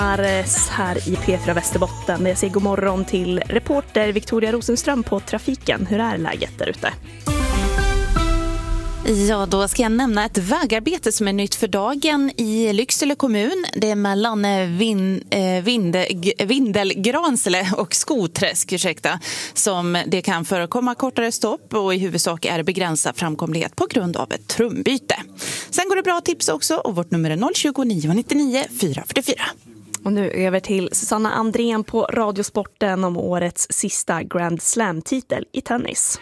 Här i P4 Västerbotten. Jag säger god morgon till reporter Victoria Rosenström på trafiken. Hur är läget där ute? Ja, då ska jag nämna ett vägarbete som är nytt för dagen i Lycksele kommun. Det är mellan Vindelgransele och Skoträsk, som det kan förekomma kortare stopp och i huvudsak är begränsad framkomlighet på grund av ett trumbyte. Sen går det bra tips också och vårt nummer är 020 99 444. Och nu över till Susanna Andrén på Radiosporten om årets sista Grand Slam-titel i tennis.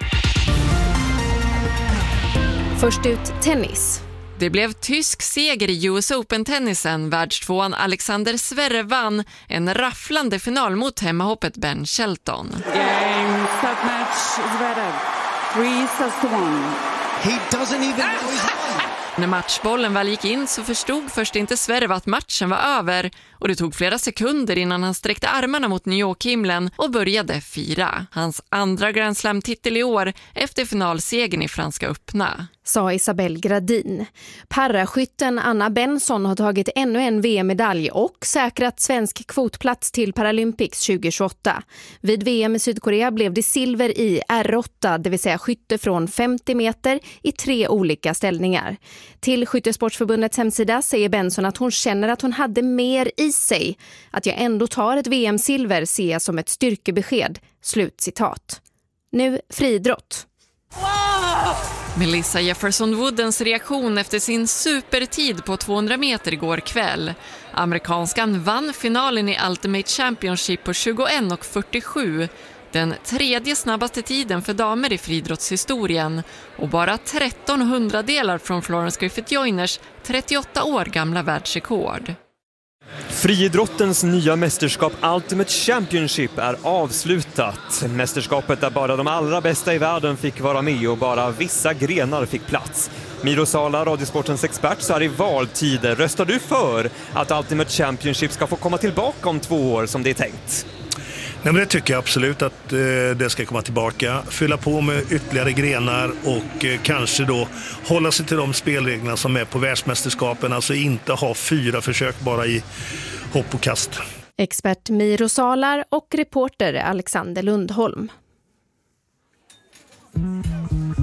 Först ut tennis. Det blev tysk seger i US Open-tennisen. Världstvåan Alexander Zverev vann en rafflande final mot hemmahoppet Ben Shelton. Game, set match, Zverev. 3-1. He doesn't even know he's won. När matchbollen väl gick in så förstod först inte Zverev att matchen var över och det tog flera sekunder innan han sträckte armarna mot New York-himlen och började fira. Hans andra Grand Slam-titel i år efter finalsegern i Franska öppna. Sa Isabelle Gradin. Paraskytten Anna Benson har tagit ännu en VM-medalj och säkrat svensk kvotplats till Paralympics 2028. Vid VM i Sydkorea blev det silver i R8, det vill säga skytte från 50 meter i 3 olika ställningar. Till Skyttesportsförbundets hemsida säger Benson att hon känner att hon hade mer i sig. Att jag ändå tar ett VM-silver ser jag som ett styrkebesked. Slutcitat. Nu friidrott. Melissa Jefferson-Woodens reaktion efter sin supertid på 200 meter igår kväll. Amerikanskan vann finalen i Ultimate Championship på 21:47. Den 3:e snabbaste tiden för damer i friidrottshistorien och bara 13 hundradelar från Florence Griffith Joyners 38 år gamla världsrekord. Friidrottens nya mästerskap Ultimate Championship är avslutat. Mästerskapet där bara de allra bästa i världen fick vara med och bara vissa grenar fick plats. Miro Sala, Radiosportens expert, så här i valtider. Röstar du för att Ultimate Championship ska få komma tillbaka om 2 år som det är tänkt? Nej, men det tycker jag absolut att det ska komma tillbaka. Fylla på med ytterligare grenar och kanske då hålla sig till de spelreglerna som är på världsmästerskapen. Alltså inte ha 4 försök bara i hopp och kast. Expert Miro Salar och reporter Alexander Lundholm.